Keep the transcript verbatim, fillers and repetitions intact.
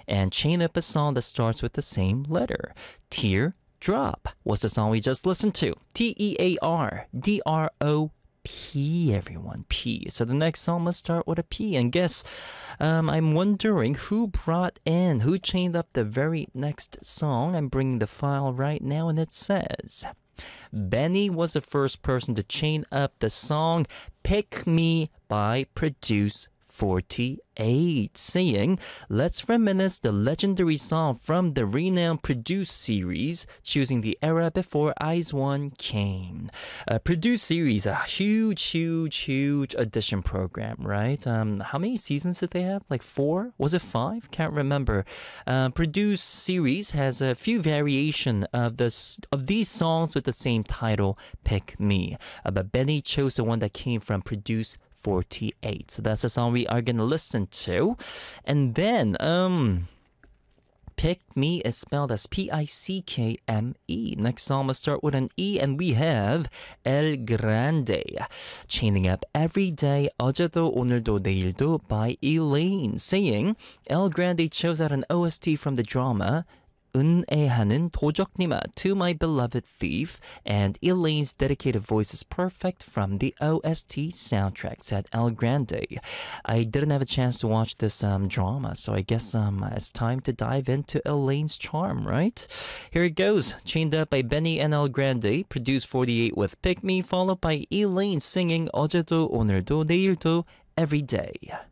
and Chain Up a song that starts with the same letter. Tear Drop was the song we just listened to. T E A R D R O P, everyone, P. So the next song must start with a P. And guess, um, I'm wondering who brought in, who chained up the very next song. I'm bringing the file right now, and it says, Benny was the first person to chain up the song Pick Me by Produce forty-eight, saying, let's reminisce the legendary song from the renowned Produce series, choosing the era before IZ*ONE came. Uh, Produce series, a huge, huge, huge audition program, right? Um, how many seasons did they have? Like four? Was it five? Can't remember. Uh, Produce series has a few variation of this of these songs with the same title, Pick Me. Uh, but Benny chose the one that came from Produce forty-eight. So that's the song we are gonna listen to. And then, um, Pick Me is spelled as P I C K M E. Next song must start with an E, and we have El Grande, chaining up Every Day, 어제도 오늘도 내일도 by Elaine, saying, El Grande chose out an O S T from the drama 은혜하는 도적님아, To My Beloved Thief, and Elaine's dedicated voice is perfect from the O S T soundtrack, said El Grande. I didn't have a chance to watch this um, drama, so I guess um, it's time to dive into Elaine's charm, right? Here it goes, chained up by Benny and El Grande, Produce forty-eight with Pick Me, followed by Elaine singing 어제도 오늘도 내일도 Every Day.